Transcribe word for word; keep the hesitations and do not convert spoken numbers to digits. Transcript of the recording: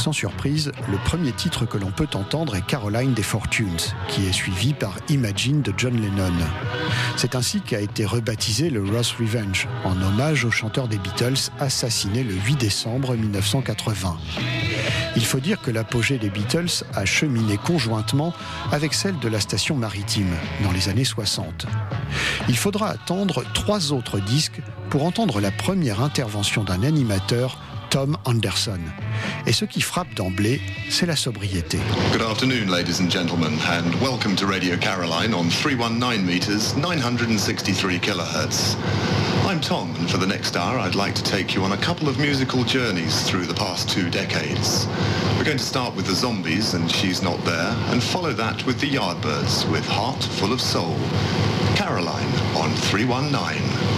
Sans surprise, le premier titre que l'on peut entendre est Caroline des Fortunes, qui est suivi par Imagine de John Lennon. C'est ainsi qu'a été rebaptisé le Ross Revenge, en hommage au chanteur des Beatles assassiné le huit décembre mille neuf cent quatre-vingts. Il faut dire que l'apogée des Beatles a cheminé conjointement avec celle de la station maritime dans les années soixante. Il faudra attendre trois autres disques pour entendre la première intervention d'un animateur, Tom Anderson. Et ce qui frappe d'emblée, c'est la sobriété. Good afternoon, ladies and gentlemen, and welcome to Radio Caroline on three nineteen meters, nine hundred sixty-three kilohertz. I'm Tom, and for the next hour, I'd like to take you on a couple of musical journeys through the past two decades. We're going to start with the Zombies and She's Not There, and follow that with the Yardbirds with Heart Full of Soul. Caroline on three nineteen.